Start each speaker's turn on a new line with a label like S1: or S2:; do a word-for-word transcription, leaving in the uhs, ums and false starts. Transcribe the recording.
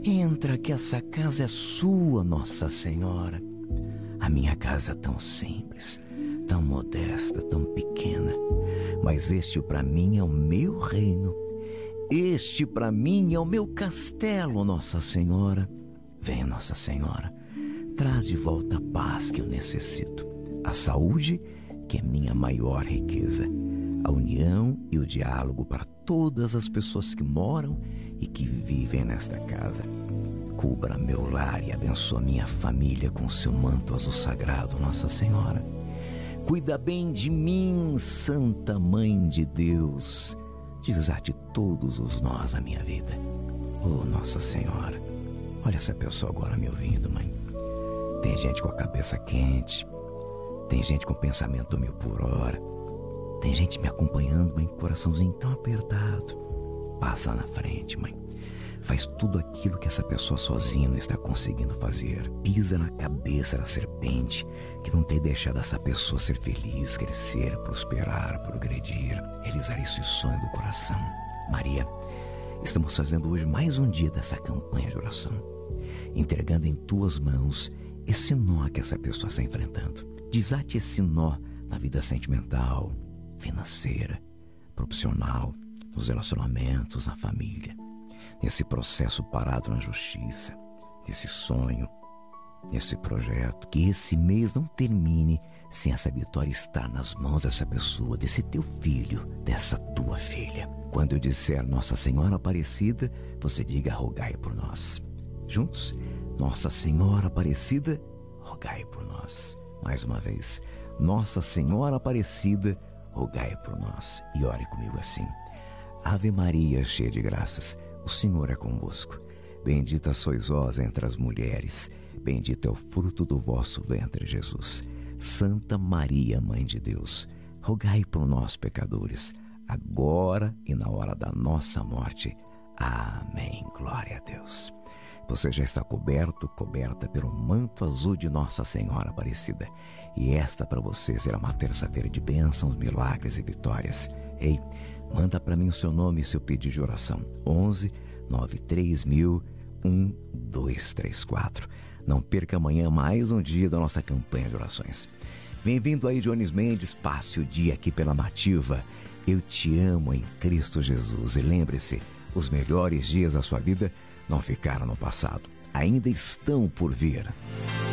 S1: Entra que essa casa é sua, Nossa Senhora. A minha casa é tão simples, tão modesta, tão pequena, mas este para mim é o meu reino. Este para mim é o meu castelo, Nossa Senhora. Vem, Nossa Senhora, traz de volta a paz que eu necessito, a saúde, que é minha maior riqueza, a união e o diálogo para todas as pessoas que moram e que vivem nesta casa. Cubra meu lar e abençoa minha família com seu manto azul sagrado, Nossa Senhora. Cuida bem de mim, Santa Mãe de Deus. Desate todos os nós da minha vida. Oh, Nossa Senhora, olha essa pessoa agora me ouvindo, mãe. Tem gente com a cabeça quente, tem gente com pensamento mil por hora, tem gente me acompanhando, mãe, coraçãozinho tão apertado. Passa na frente, mãe. Faz tudo aquilo que essa pessoa sozinha não está conseguindo fazer. Pisa na cabeça da serpente que não tem deixado essa pessoa ser feliz, crescer, prosperar, progredir, realizar esse sonho do coração. Maria, estamos fazendo hoje mais um dia dessa campanha de oração, entregando em tuas mãos esse nó que essa pessoa está enfrentando. Desate esse nó na vida sentimental, financeira, profissional, nos relacionamentos, na família, nesse processo parado na justiça, nesse sonho, nesse projeto. Que esse mês não termine sem essa vitória estar nas mãos dessa pessoa, desse teu filho, dessa tua filha. Quando eu disser Nossa Senhora Aparecida, você diga: rogai por nós. Juntos, Nossa Senhora Aparecida, rogai por nós. Mais uma vez, Nossa Senhora Aparecida, rogai por nós. E ore comigo assim: Ave Maria, cheia de graças, o Senhor é convosco. Bendita sois vós entre as mulheres, bendito é o fruto do vosso ventre, Jesus. Santa Maria, Mãe de Deus, rogai por nós, pecadores, agora e na hora da nossa morte. Amém. Glória a Deus. Você já está coberto, coberta pelo manto azul de Nossa Senhora Aparecida. E esta para você será uma terça-feira de bênçãos, milagres e vitórias. Ei, manda para mim o seu nome e seu pedido de oração. onze, nove três mil, um dois três quatro. Não perca amanhã mais um dia da nossa campanha de orações. Vem vindo aí, Jones Mendes, passe o dia aqui pela Nativa. Eu te amo em Cristo Jesus. E lembre-se, os melhores dias da sua vida não ficaram no passado, ainda estão por vir.